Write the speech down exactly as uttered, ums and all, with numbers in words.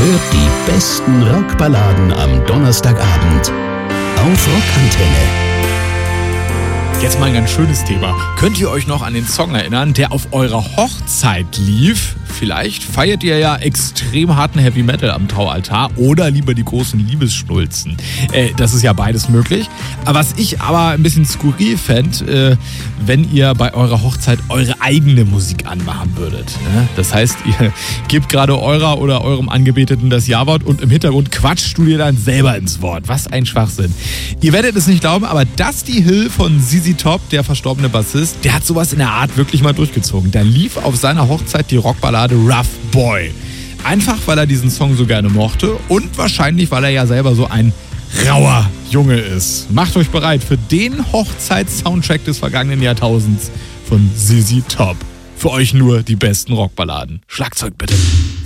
hört die besten Rockballaden am Donnerstagabend auf Rockantenne. Jetzt mal ein ganz schönes Thema. Könnt ihr euch noch an den Song erinnern, der auf eurer Hochzeit lief? Vielleicht feiert ihr ja extrem harten Heavy Metal am Traualtar oder lieber die großen Liebesschnulzen. Äh, das ist ja beides möglich. Aber was ich aber ein bisschen skurril fände, äh, wenn ihr bei eurer Hochzeit eure eigene Musik anmachen würdet. Ne? Das heißt, ihr gebt gerade eurer oder eurem Angebeteten das Ja-Wort und im Hintergrund quatscht du dir dann selber ins Wort. Was ein Schwachsinn. Ihr werdet es nicht glauben, aber Dusty Hill von Z Z Top, der verstorbene Bassist, der hat sowas in der Art wirklich mal durchgezogen. Da lief auf seiner Hochzeit die Rockballade Rough Boy. Einfach, weil er diesen Song so gerne mochte und wahrscheinlich, weil er ja selber so ein rauer Junge ist. Macht euch bereit für den Hochzeits-Soundtrack des vergangenen Jahrtausends von Z Z Top. Für euch nur die besten Rockballaden. Schlagzeug bitte.